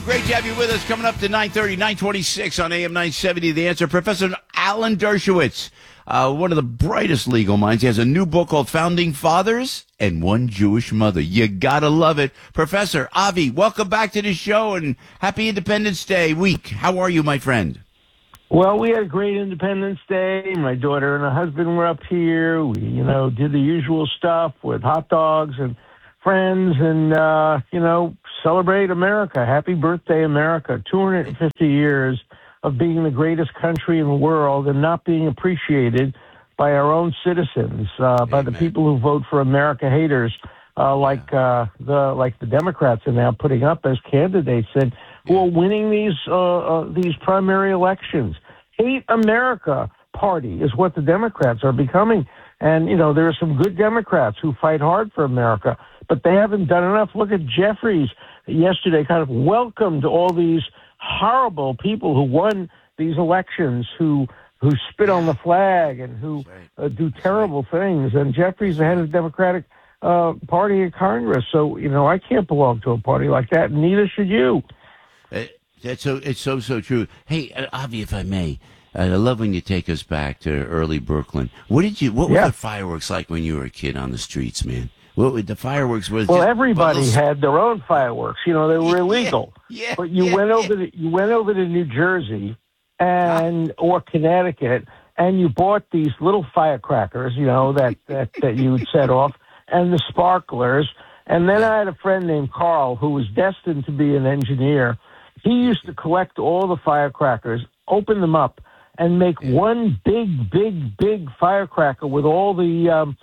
Great to have you with us. Coming up to 9:30, 9:26 on AM 970, The Answer. Professor Alan Dershowitz, one of the brightest legal minds. He has a new book called Founding Fathers and One Jewish Mother. You gotta love it. Professor Avi, welcome back to the show and happy Independence Day week. How are you, my friend? Well, we had a great Independence Day. My daughter and her husband were up here. We, did the usual stuff with hot dogs and friends and, celebrate America. Happy birthday, America. 250 years of being the greatest country in the world and not being appreciated by our own citizens, by the people who vote for America haters, like the Democrats are now putting up as candidates and who are winning these primary elections. Hate America party is what the Democrats are becoming. And, there are some good Democrats who fight hard for America, but they haven't done enough. Look at Jeffries yesterday, kind of welcomed all these horrible people who won these elections, who spit on the flag and who do terrible things. And Jeffries, the head of the Democratic Party in Congress. So, I can't belong to a party like that, and neither should you. It's so true. Hey, Avi, if I may, I love when you take us back to early Brooklyn. What were the fireworks like when you were a kid on the streets, man? The fireworks were. Well, everybody had their own fireworks. They were illegal. But you went over to New Jersey or Connecticut, and you bought these little firecrackers, that you would set off, and the sparklers. And then I had a friend named Carl who was destined to be an engineer. He used to collect all the firecrackers, open them up, and make one big firecracker with all the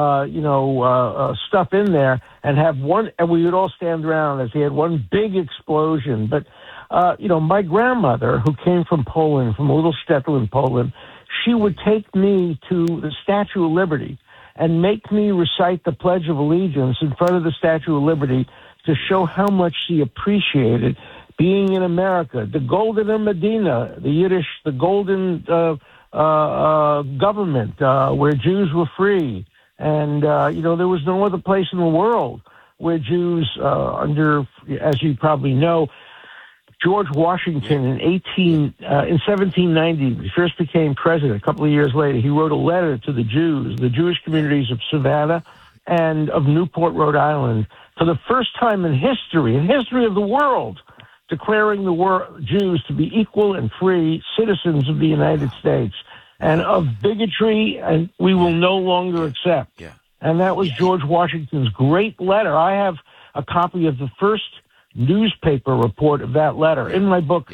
stuff in there, and have one, and we would all stand around as he had one big explosion. But, my grandmother, who came from Poland, from Little Stettin, Poland, she would take me to the Statue of Liberty and make me recite the Pledge of Allegiance in front of the Statue of Liberty to show how much she appreciated being in America. The Golden Medina, the Yiddish, the golden government where Jews were free. And, there was no other place in the world where Jews, as you probably know, George Washington in 1790, when he first became president, a couple of years later, he wrote a letter to the Jewish communities of Savannah and of Newport, Rhode Island, for the first time in history of the world, declaring the Jews to be equal and free citizens of the United States. And of bigotry, and we will no longer accept. Yeah. And that was George Washington's great letter. I have a copy of the first newspaper report of that letter in my book,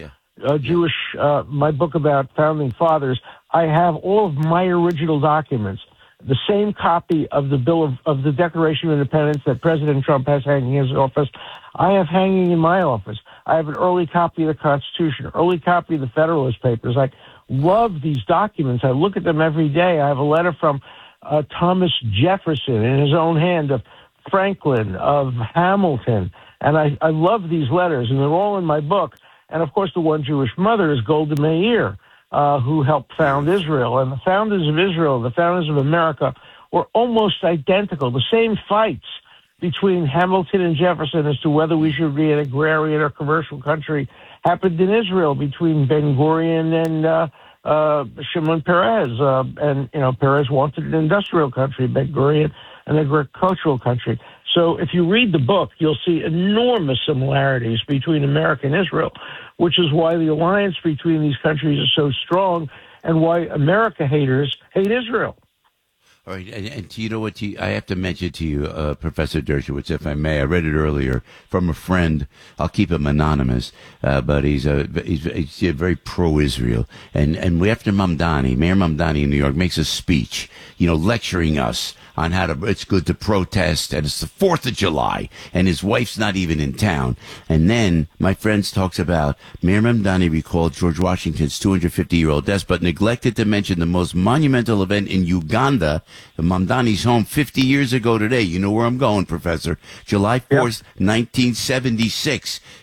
my book about founding fathers. I have all of my original documents, the same copy of the Declaration of Independence that President Trump has hanging in his office. I have hanging in my office. I have an early copy of the Constitution, early copy of the Federalist Papers. I love these documents. I look at them every day. I have a letter from Thomas Jefferson in his own hand, of Franklin, of Hamilton. And I love these letters, and they're all in my book. And, of course, the One Jewish Mother is Golda Meir, who helped found Israel. And the founders of Israel, the founders of America, were almost identical. The same fights between Hamilton and Jefferson as to whether we should be an agrarian or commercial country happened in Israel between Ben-Gurion and Shimon Peres. And Peres wanted an industrial country, Ben-Gurion an agricultural country. So if you read the book, you'll see enormous similarities between America and Israel, which is why the alliance between these countries is so strong and why America haters hate Israel. All right, and you know what? I have to mention to you, Professor Dershowitz, if I may. I read it earlier from a friend. I'll keep him anonymous, but he's very pro-Israel. And after Mamdani, Mayor Mamdani in New York makes a speech, lecturing us on how it's good to protest, and it's the 4th of July, and his wife's not even in town. And then my friend talks about Mayor Mamdani recalled George Washington's 250-year-old death, but neglected to mention the most monumental event in Uganda, Mamdani's home 50 years ago today. You know where I'm going, Professor. July 4th, 1976.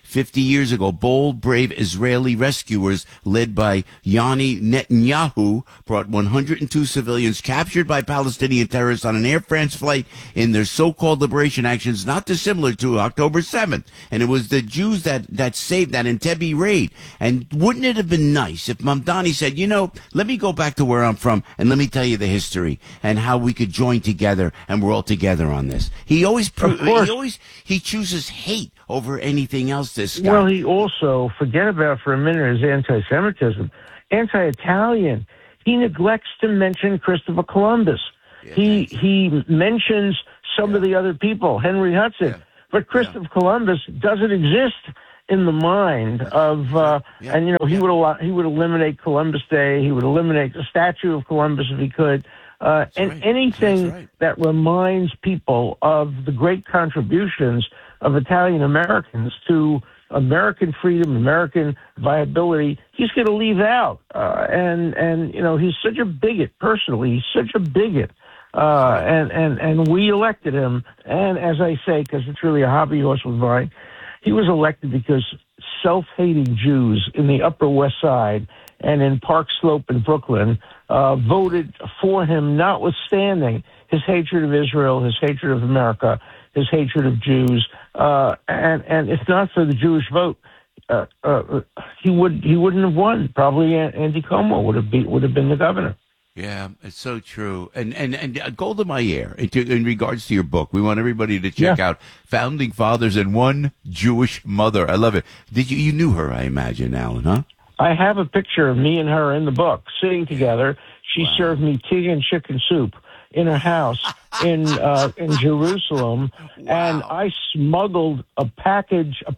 50 years ago. Bold, brave Israeli rescuers led by Yoni Netanyahu brought 102 civilians captured by Palestinian terrorists on an Air France flight in their so-called liberation actions, not dissimilar to October 7th. And it was the Jews that saved that Entebbe raid. And wouldn't it have been nice if Mamdani said, let me go back to where I'm from and let me tell you the history and how we could join together and we're all together on this. He chooses hate over anything else, this guy. Well, he also, forget about for a minute his anti-Semitism, anti-Italian. He neglects to mention Christopher Columbus. He mentions some of the other people, Henry Hudson, but Christopher Columbus doesn't exist in the mind of, and he would eliminate Columbus Day. He would eliminate the statue of Columbus if he could. Anything that reminds people of the great contributions of Italian Americans to American freedom, American viability, he's going to leave out. And he's such a bigot personally. He's such a bigot. And we elected him. And as I say, because it's really a hobby horse of mine, he was elected because self-hating Jews in the Upper West Side and in Park Slope in Brooklyn voted for him, notwithstanding his hatred of Israel, his hatred of America, his hatred of Jews. And if not for the Jewish vote, he wouldn't have won. Probably Andy Cuomo would have been the governor. Yeah, it's so true. And Golda Meir, in regards to your book, we want everybody to check out Founding Fathers and One Jewish Mother. I love it. You knew her, I imagine, Alan, huh? I have a picture of me and her in the book sitting together. She served me tea and chicken soup in her house in Jerusalem, and I smuggled a pack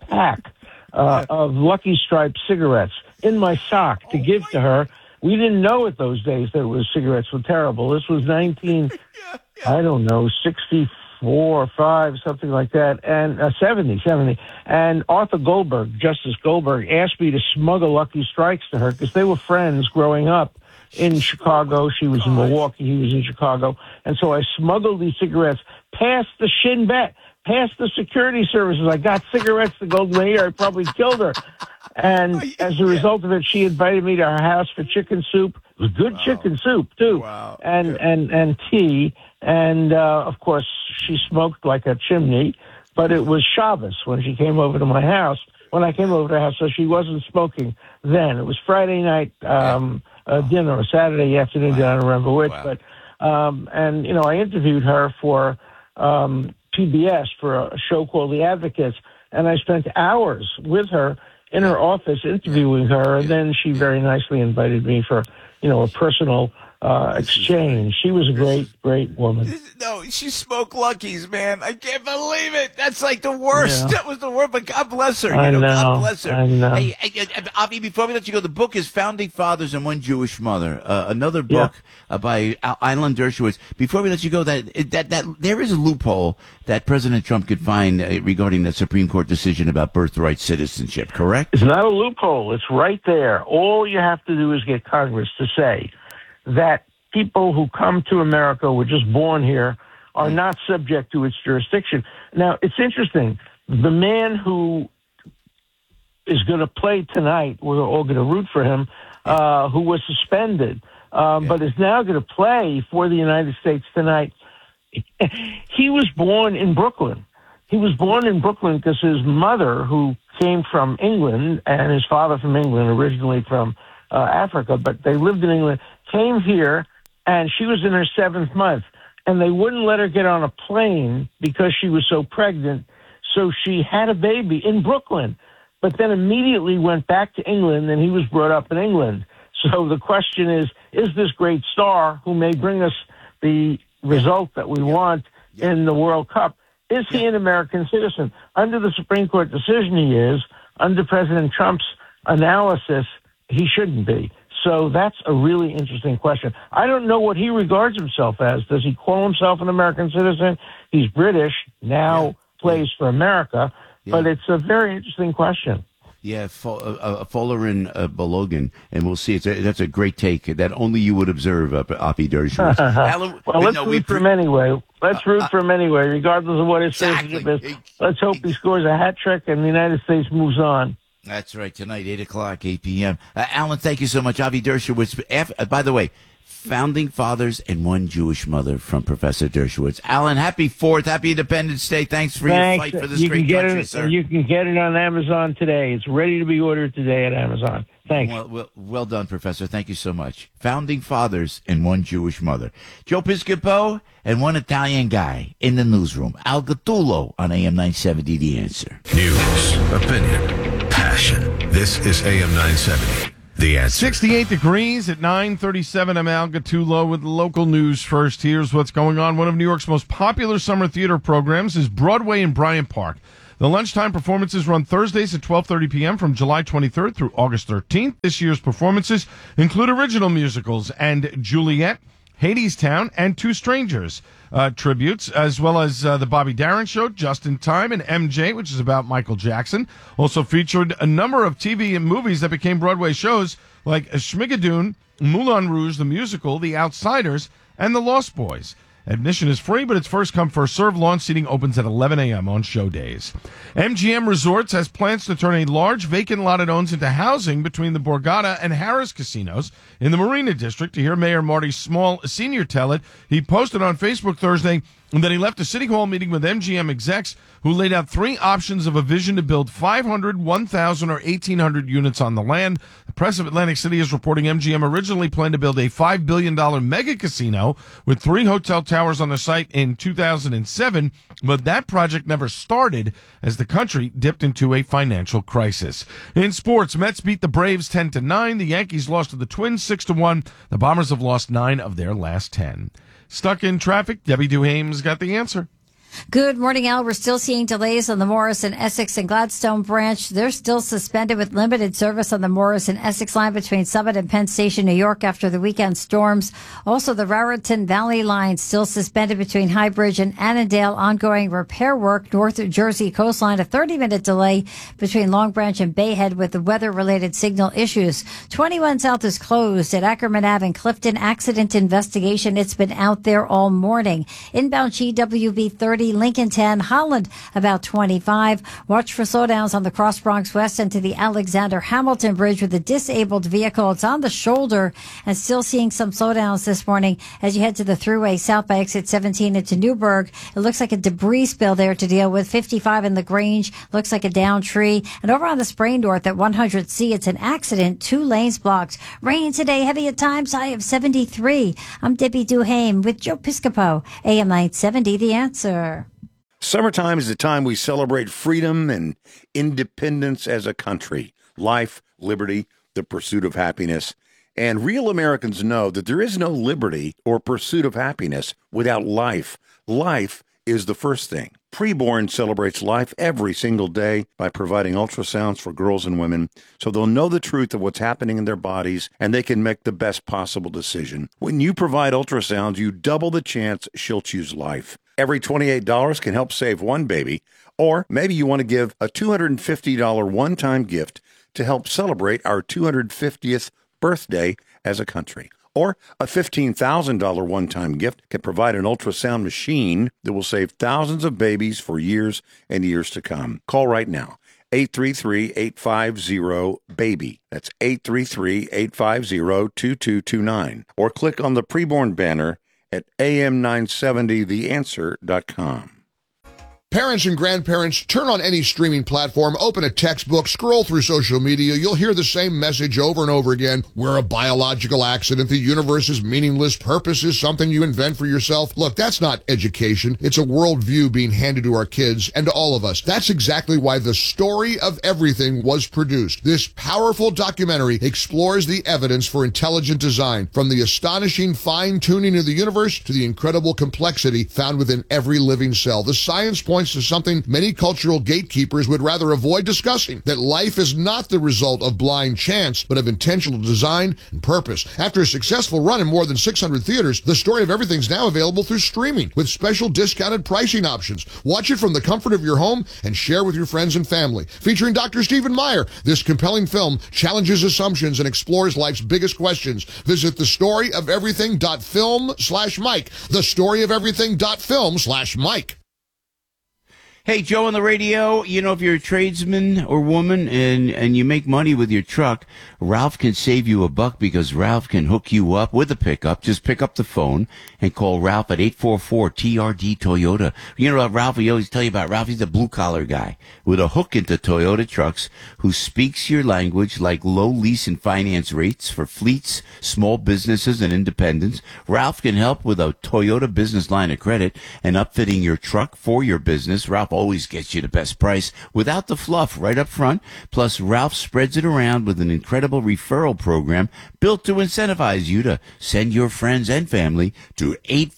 of Lucky Strike cigarettes in my sock to give to her. We didn't know at those days that cigarettes were terrible. This was 64 or 5, something like that, and 70. And Arthur Goldberg, Justice Goldberg, asked me to smuggle Lucky Strikes to her because they were friends growing up in Chicago. She was in Milwaukee. He was in Chicago. And so I smuggled these cigarettes past the Shin Bet, past the security services. I got cigarettes to Golda Meir. I probably killed her. And as a result of it, she invited me to her house for chicken soup. It was good chicken soup, too. Wow. And tea. And, of course, she smoked like a chimney. But it was Shabbos when she came over to my house. When I came over to her house, so she wasn't smoking then. It was Friday night dinner or Saturday afternoon, I don't remember which. But, I interviewed her for PBS for a show called The Advocates. And I spent hours with her in her office interviewing her, and then she very nicely invited me for, a personal exchange. She was a great woman. No, she smoked Luckies, man. I can't believe it. That's like the worst. Yeah. That was the worst, but God bless her. I know. God bless her. I know. Hey, Avi, before we let you go, the book is Founding Fathers and One Jewish Mother, another book by Alan Dershowitz. Before we let you go, that there is a loophole that President Trump could find regarding the Supreme Court decision about birthright citizenship, correct? It's not a loophole. It's right there. All you have to do is get Congress to say that people who come to America, were just born here, are not subject to its jurisdiction. Now, it's interesting. The man who is going to play tonight, we're all going to root for him, who was suspended, but is now going to play for the United States tonight. He was born in Brooklyn. He was born in Brooklyn because his mother, who came from England, and his father from England, originally from Africa, but they lived in England, came here, and she was in her 7th month, and they wouldn't let her get on a plane because she was so pregnant, so she had a baby in Brooklyn, but then immediately went back to England, and he was brought up in England. So the question is this great star who may bring us the result that we want in the World Cup, is he an American citizen? Under the Supreme Court decision, he is. Under President Trump's analysis, he shouldn't be. So that's a really interesting question. I don't know what he regards himself as. Does he call himself an American citizen? He's British, now plays for America, but it's a very interesting question. Yeah, Fuller and Balogan, and we'll see. That's a great take that only you would observe, Api Dershowitz. Alan, well, let's root for him anyway. Let's root for him anyway, regardless of what his citizenship is. Let's hope he scores a hat trick and the United States moves on. That's right. Tonight, 8 o'clock, 8 p.m. Alan, thank you so much. Avi Dershowitz. By the way, founding fathers and one Jewish mother from Professor Dershowitz. Alan, happy 4th, happy Independence Day. Thanks for your fight for this great country, sir. You can get it on Amazon today. It's ready to be ordered today at Amazon. Thanks. Well done, Professor. Thank you so much. Founding fathers and one Jewish mother. Joe Piscopo and one Italian guy in the newsroom. Al Gattullo on AM 970, The Answer. News, opinion, passion. This is AM 970. The Answer. 68 degrees at 9:37. I'm Al Gattullo with local news first. Here's what's going on. One of New York's most popular summer theater programs is Broadway in Bryant Park. The lunchtime performances run Thursdays at 12:30 p.m. from July 23rd through August 13th. This year's performances include original musicals and Juliet, Hadestown, and Two Strangers tributes, as well as the Bobby Darin Show, Just in Time, and MJ, which is about Michael Jackson. Also featured a number of TV and movies that became Broadway shows like Schmigadoon, Moulin Rouge, the musical, The Outsiders, and The Lost Boys. Admission is free, but it's first come, first served. Launch seating opens at 11 a.m. on show days. MGM Resorts has plans to turn a large vacant lot it owns into housing between the Borgata and Harrah's casinos in the Marina District. To hear Mayor Marty Small Sr. tell it, he posted on Facebook Thursday that he left a City Hall meeting with MGM execs who laid out 3 options of a vision to build 500, 1,000, or 1,800 units on the land. The Press of Atlantic City is reporting MGM originally planned to build a $5 billion mega casino with 3 hotel towers on the site in 2007, but that project never started as the country dipped into a financial crisis. In sports, Mets beat the Braves 10-9. The Yankees lost to the Twins 6-1. The Bombers have lost 9 of their last 10. Stuck in traffic, Debbie Duhame's got the answer. Good morning, Al. We're still seeing delays on the Morrison, Essex, and Gladstone branch. They're still suspended with limited service on the Morrison, Essex line between Summit and Penn Station, New York, after the weekend storms. Also, the Raritan Valley line still suspended between High Bridge and Annandale. Ongoing repair work. North Jersey coastline, a 30-minute delay between Long Branch and Bayhead with the weather-related signal issues. 21 South is closed at Ackerman Ave and Clifton. Accident investigation. It's been out there all morning. Inbound GWB 30. Lincoln 10, Holland about 25. Watch for slowdowns on the Cross Bronx West and to the Alexander Hamilton Bridge with a disabled vehicle. It's on the shoulder and still seeing some slowdowns this morning as you head to the thruway south by exit 17 into Newburgh. It looks like a debris spill there to deal with. 55 in LaGrange, looks like a downed tree. And over on the Sprain North at 100C, it's an accident. 2 lanes blocked. Rain today, heavy at times, high of 73. I'm Debbie Duhame with Joe Piscopo, AM 970, The Answer. Summertime is the time we celebrate freedom and independence as a country. Life, liberty, the pursuit of happiness. And real Americans know that there is no liberty or pursuit of happiness without life. Life is the first thing. Preborn celebrates life every single day by providing ultrasounds for girls and women so they'll know the truth of what's happening in their bodies and they can make the best possible decision. When you provide ultrasounds, you double the chance she'll choose life. Every $28 can help save one baby, or maybe you want to give a $250 one-time gift to help celebrate our 250th birthday as a country. Or a $15,000 one-time gift can provide an ultrasound machine that will save thousands of babies for years and years to come. Call right now. 833-850-BABY. That's 833-850-2229. Or click on the preborn banner at am970theanswer.com. Parents and grandparents, turn on any streaming platform, open a textbook, scroll through social media. You'll hear the same message over and over again. We're a biological accident. The universe is meaningless. Purpose is something you invent for yourself. Look, that's not education. It's a worldview being handed to our kids and to all of us. That's exactly why The Story of Everything was produced. This powerful documentary explores the evidence for intelligent design, from the astonishing fine-tuning of the universe to the incredible complexity found within every living cell. The science point points to something many cultural gatekeepers would rather avoid discussing, that life is not the result of blind chance, but of intentional design and purpose. After a successful run in more than 600 theaters, The Story of Everything's now available through streaming with special discounted pricing options. Watch it from the comfort of your home and share with your friends and family. Featuring Dr. Stephen Meyer, this compelling film challenges assumptions and explores life's biggest questions. Visit thestoryofeverything.film/Mike. Thestoryofeverything.film/Mike. Hey, Joe on the radio, you know, if you're a tradesman or woman and you make money with your truck, Ralph can save you $1 because Ralph can hook you up with a pickup. Just pick up the phone and call Ralph at 844-TRD Toyota. You know, Ralph, we always tell you about Ralph. He's a blue-collar guy with a hook into Toyota trucks who speaks your language, like low lease and finance rates for fleets, small businesses, and independents. Ralph can help with a Toyota business line of credit and upfitting your truck for your business. Ralph always gets you the best price without the fluff right up front. Plus, Ralph spreads it around with an incredible referral program built to incentivize you to send your friends and family to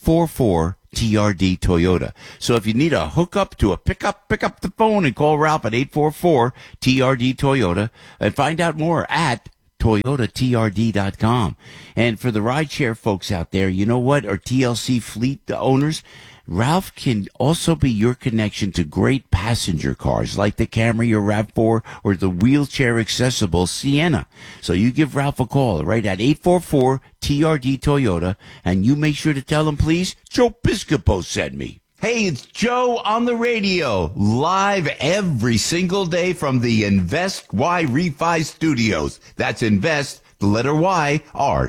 844-TRD Toyota. So if you need a hookup to a pickup, pick up the phone and call Ralph at 844-TRD Toyota and find out more at ToyotaTRD.com. And for the rideshare folks out there, you know what? Or TLC fleet owners, Ralph can also be your connection to great passenger cars like the Camry or RAV4 or the wheelchair-accessible Sienna. So you give Ralph a call right at 844-TRD Toyota, and you make sure to tell him, please, Joe Piscopo sent me. Hey, it's Joe on the radio, live every single day from the Invest Y Refi Studios. That's Invest, the letter Y,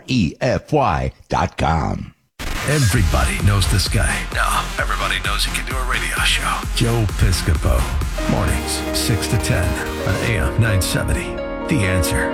REFY.com. Everybody knows this guy. No, everybody knows he can do a radio show. Joe Piscopo. Mornings, 6 to 10 on AM 970. The Answer.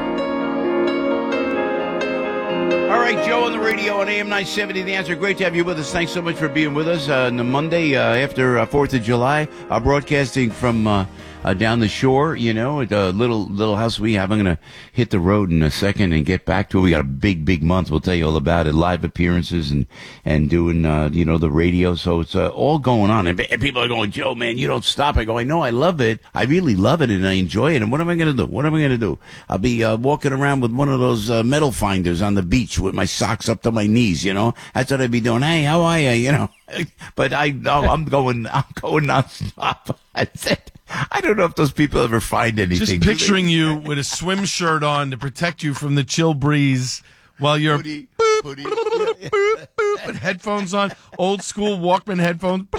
All right, Joe on the radio on AM 970, The Answer. Great to have you with us. Thanks so much for being with us on the Monday after 4th of July. Broadcasting from down the shore, you know, at the little house we have. I'm going to hit the road in a second and get back to it. We got a big month. We'll tell you all about it. Live appearances and doing, you know, the radio. So it's all going on. And people are going, Joe, man, you don't stop. I go, I know, I love it. I really love it and I enjoy it. And what am I going to do? I'll be walking around with one of those metal finders on the beach with my socks up to my knees, you know. That's what I'd be doing. Hey, how are you? You know. But I'm going nonstop. That's it. I don't know if those people ever find anything. Just picturing you with a swim shirt on to protect you from the chill breeze while you're boop, boop, boop, and headphones on, old school Walkman headphones.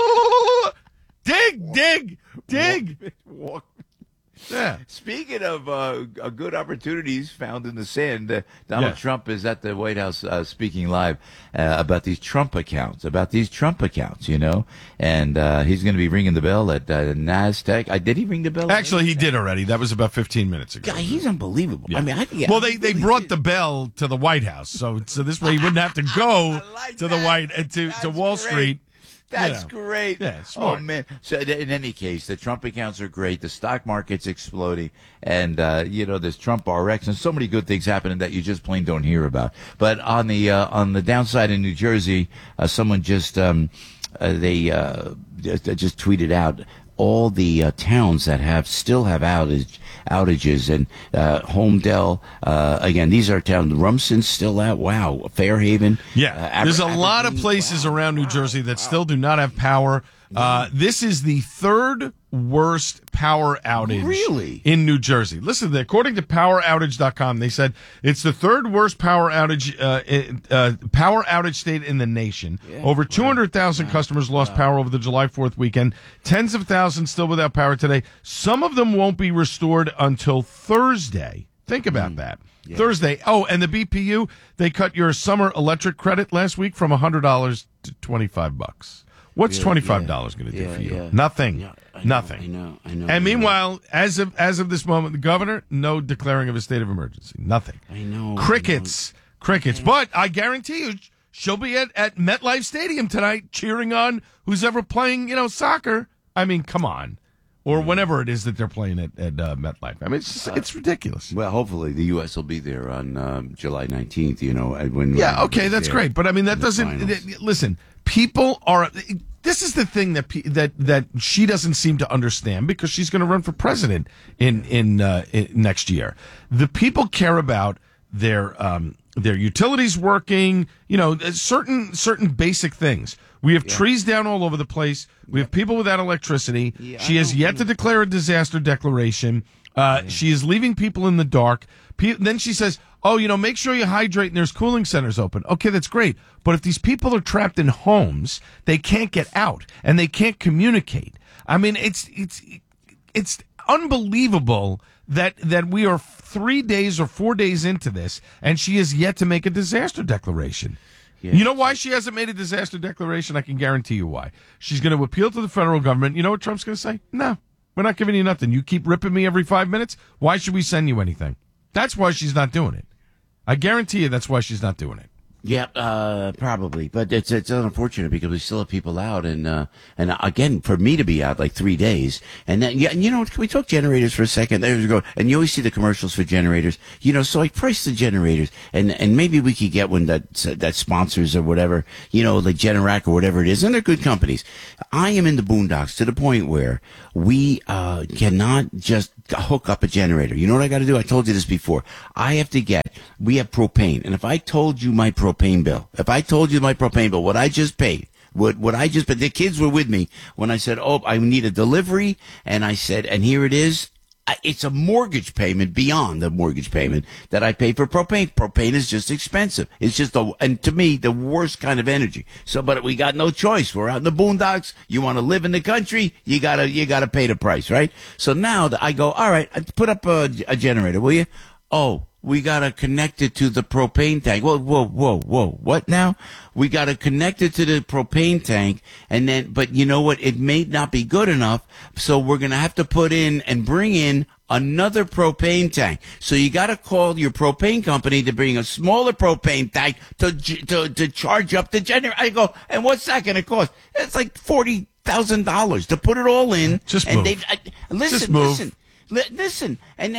Dig. Walk. Yeah. Speaking of good opportunities found in the sand, Donald Trump is at the White House speaking live about these Trump accounts, you know, and he's going to be ringing the bell at NASDAQ. Did he ring the bell? Actually, he did already. That was about 15 minutes ago. God, he's unbelievable. Yeah. I mean, they brought the bell to the White House, so this way he wouldn't have to go to the Wall Street. That's great. Yeah, oh, man. So in any case, the Trump accounts are great. The stock market's exploding. And, you know, there's Trump RX and so many good things happening that you just plain don't hear about. But on the downside in New Jersey, someone just just tweeted out all the towns that still have outages, and Homedale, again, these are towns. Rumson's still out. Wow. Fairhaven. Yeah. There's a lot of places around New Jersey that still do not have power. This is the third worst power outage in New Jersey. Listen, according to PowerOutage.com, they said it's the third worst power outage state in the nation. Yeah. Over 200,000 customers lost power over the July 4th weekend. Tens of thousands still without power today. Some of them won't be restored until Thursday. Think about that. Yeah. Thursday. Oh, and the BPU, they cut your summer electric credit last week from $100 to $25. What's $25 going to do for you? Yeah. Nothing. Yeah, Nothing. I know. And meanwhile, as of this moment, the governor, no declaring of a state of emergency. Nothing. I know. Crickets. But I guarantee you, she'll be at MetLife Stadium tonight cheering on who's ever playing, you know, soccer. I mean, come on. Or whenever it is that they're playing at MetLife. I mean, it's ridiculous. Well, hopefully the U.S. will be there on July 19th, you know. That's great. But, I mean, that doesn't – listen, people are this is the thing that she doesn't seem to understand, because she's going to run for president in next year. The people care about their utilities working, certain basic things. We have trees down all over the place. We have people without electricity. She has yet to declare a disaster declaration. She is leaving people in the dark. Then she says, make sure you hydrate and there's cooling centers open. Okay, that's great. But if these people are trapped in homes, they can't get out and they can't communicate. I mean, it's unbelievable that we are 3 days or 4 days into this and she has yet to make a disaster declaration. Yeah. You know why she hasn't made a disaster declaration? I can guarantee you why. She's going to appeal to the federal government. You know what Trump's going to say? No, we're not giving you nothing. You keep ripping me every 5 minutes. Why should we send you anything? That's why she's not doing it. I guarantee you that's why she's not doing it. Yeah, probably, but it's unfortunate because we still have people out, and again, for me to be out like 3 days, and then can we talk generators for a second? There we go, and you always see the commercials for generators, so I price the generators, and maybe we could get one that sponsors or whatever, like Generac or whatever it is, and they're good companies. I am in the boondocks to the point where we cannot just hook up a generator. You know what I got to do? I told you this before. We have propane, and if I told you my propane bill, what I just paid, the kids were with me when I said, I need a delivery, and I said, and here it is. It's a mortgage payment beyond the mortgage payment that I pay for propane. Propane is just expensive. It's just and to me, the worst kind of energy. So, but we got no choice. We're out in the boondocks. You want to live in the country, you gotta pay the price, right? So now I go, all right, put up a generator, will you? Oh, we got to connect it to the propane tank. Whoa. What now? We got to connect it to the propane tank. And then, but you know what? It may not be good enough. So we're going to have to put in and bring in another propane tank. So you got to call your propane company to bring a smaller propane tank to charge up the generator. I go, and what's that going to cost? It's like $40,000 to put it all in. Just and move. Listen, and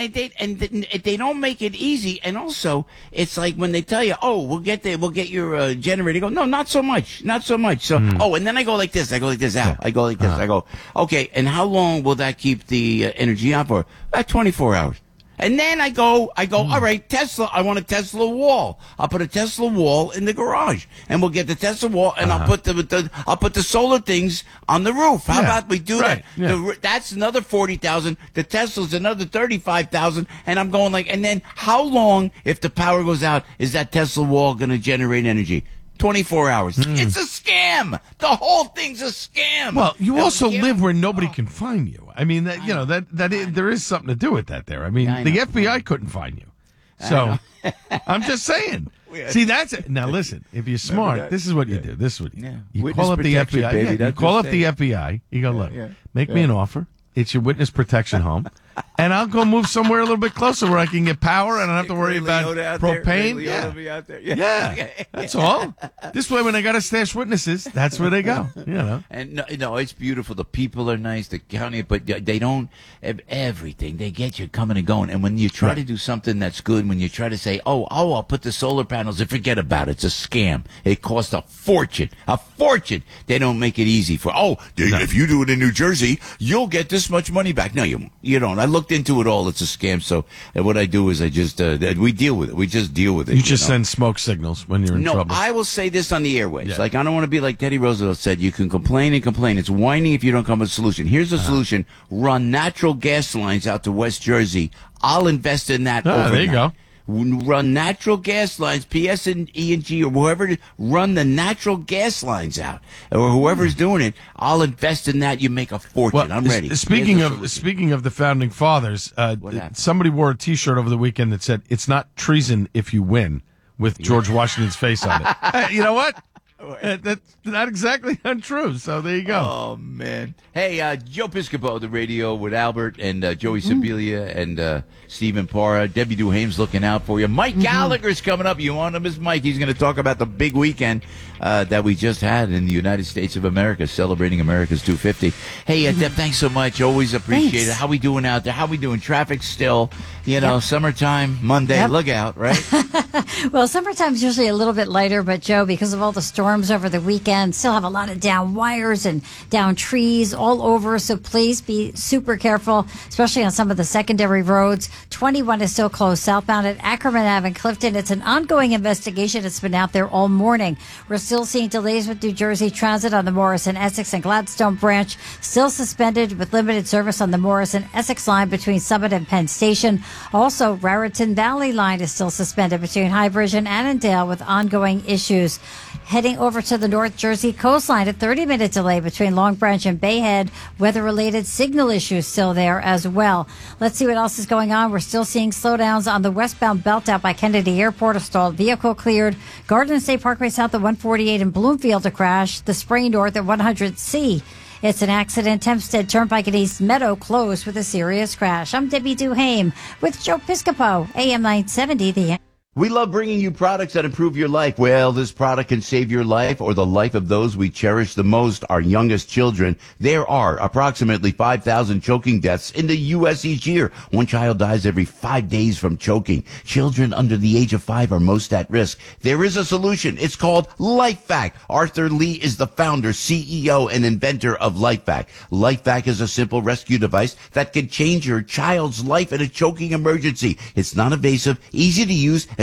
they don't make it easy, and also it's like when they tell you, we'll get your generator. Go, no, not so much. So, and then I go like this out. Yeah. I go like this. I go, okay, and how long will that keep the energy on for? 24 hours. And then I go, all right, Tesla, I want a Tesla wall. I'll put a Tesla wall in the garage, and we'll get the Tesla wall, and I'll put the solar things on the roof. How about we do that? Yeah. That's another $40,000. The Tesla's another $35,000, and I'm going like, and then how long, if the power goes out, is that Tesla wall going to generate energy? 24 hours. It's a scam. The whole thing's a scam. Well, you also live where nobody can find you. I mean, there is something to do with that there. I mean, the FBI couldn't find you. So I'm just saying. See, that's it. Now, listen, if you're smart, this is what you do. This is what you do. You call up the FBI. Baby. You call up the FBI. You go, look, make me an offer. It's your witness protection home. And I'll go move somewhere a little bit closer where I can get power and I don't have to worry about propane. Yeah, that's all. This way, when I got to stash witnesses, that's where they go. And no, it's beautiful. The people are nice. The county, but they don't have everything. They get you coming and going. And when you try to do something that's good, when you try to say, I'll put the solar panels, and forget about it. It's a scam. It costs a fortune. They don't make it easy for. If you do it in New Jersey, you'll get this much money back. No, you don't. I looked into it all. It's a scam. So what I do is I just we deal with it. We just deal with it. You just send smoke signals when you're in trouble. No, I will say this on the airwaves. Yeah. Like, I don't want to be like Teddy Roosevelt said. You can complain and complain. It's whining if you don't come with a solution. Here's the solution: run natural gas lines out to West Jersey. I'll invest in that. There you go. Run natural gas lines, PSE&G or whoever, run the natural gas lines out, or whoever's doing it. I'll invest in that. You make a fortune. I'm ready. Speaking of the founding fathers, somebody wore a T-shirt over the weekend that said, "It's not treason if you win," with George Washington's face on it. You know what? That's not exactly untrue. So there you go. Oh, man. Hey, Joe Piscopo, the radio with Albert and Joey Sibilia and Stephen Parra. Debbie Duhame's looking out for you. Mike Gallagher's coming up. You want him as Mike. He's going to talk about the big weekend that we just had in the United States of America, celebrating America's 250. Hey, Deb, thanks so much. Always appreciate it. How we doing out there? How we doing? Traffic still, summertime, Monday. Look out, right? Well, summertime's usually a little bit lighter, but Joe, because of all the storms storms over the weekend. Still have a lot of down wires and down trees all over. So please be super careful, especially on some of the secondary roads. 21 is still closed southbound at Ackerman Ave in Clifton. It's an ongoing investigation. It's been out there all morning. We're still seeing delays with New Jersey Transit on the Morrison, Essex, and Gladstone branch. Still suspended with limited service on the Morrison, Essex line between Summit and Penn Station. Also, Raritan Valley line is still suspended between Highbridge and Annandale with ongoing issues. Heading over to the North Jersey coastline, a 30-minute delay between Long Branch and Bayhead. Weather-related signal issues still there as well. Let's see what else is going on. We're still seeing slowdowns on the westbound belt out by Kennedy Airport. A stalled vehicle cleared. Garden State Parkway south of 148 in Bloomfield to crash. The Spring North at 100C. It's an accident. Hempstead Turnpike and East Meadow closed with a serious crash. I'm Debbie Duhame with Joe Piscopo, AM 970. We love bringing you products that improve your life. Well, this product can save your life or the life of those we cherish the most, our youngest children. There are approximately 5,000 choking deaths in the U.S. each year. One child dies every 5 days from choking. Children under the age of 5 are most at risk. There is a solution. It's called LifeVac. Arthur Lee is the founder, CEO, and inventor of LifeVac. LifeVac is a simple rescue device that can change your child's life in a choking emergency. It's non-invasive, easy to use,